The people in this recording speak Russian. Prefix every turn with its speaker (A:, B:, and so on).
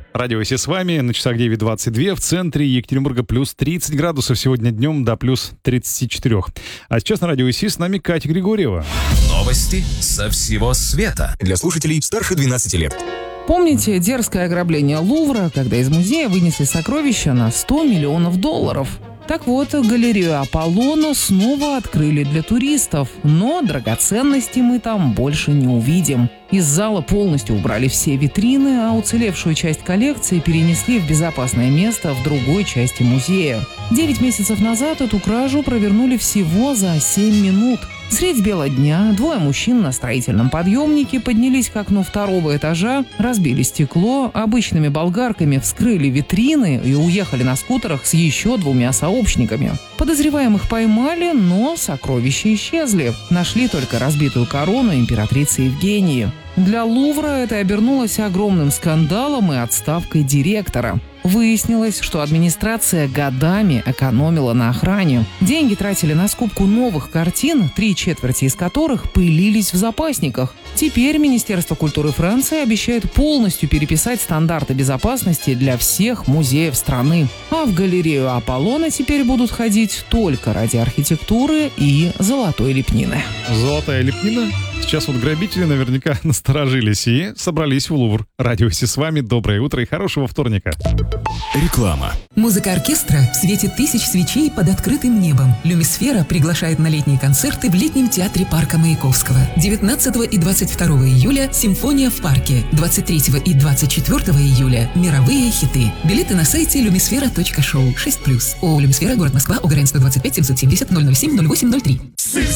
A: Радио «Си» с вами. На часах 9:22. В центре Екатеринбурга плюс 30 градусов. Сегодня днем до плюс 34. А сейчас на радио «Си» с нами Катя Григорьева.
B: Новости со всего света. Для слушателей старше 12 лет.
C: Помните дерзкое ограбление Лувра, когда из музея вынесли сокровища на $100 миллионов? Так вот, галерею Аполлона снова открыли для туристов, но драгоценностей мы там больше не увидим. Из зала полностью убрали все витрины, а уцелевшую часть коллекции перенесли в безопасное место в другой части музея. 9 месяцев назад эту кражу провернули всего за 7 минут. Средь бела дня двое мужчин на строительном подъемнике поднялись к окну второго этажа, разбили стекло, обычными болгарками вскрыли витрины и уехали на скутерах с еще 2 сообщниками. Подозреваемых поймали, но сокровища исчезли. Нашли только разбитую корону императрицы Евгении. Для Лувра это обернулось огромным скандалом и отставкой директора. Выяснилось, что администрация годами экономила на охране. Деньги тратили на скупку новых картин, 3/4 из которых пылились в запасниках. Теперь Министерство культуры Франции обещает полностью переписать стандарты безопасности для всех музеев страны. А в галерею Аполлона теперь будут ходить только ради архитектуры и золотой лепнины.
A: Золотая лепнина? Сейчас вот грабители наверняка насторожились и собрались в Лувр. Радио «Си» с вами. Доброе утро и хорошего вторника.
B: Реклама.
D: Музыка оркестра в свете тысяч свечей под открытым небом. Люмисфера приглашает на летние концерты в летнем театре парка Маяковского. 19 и 22 июля «Симфония в парке». 23 и 24 июля «Мировые хиты». Билеты на сайте lumisfera.show 6+. ООО «Люмисфера», город Москва, ОГРН 125 770 007 0803.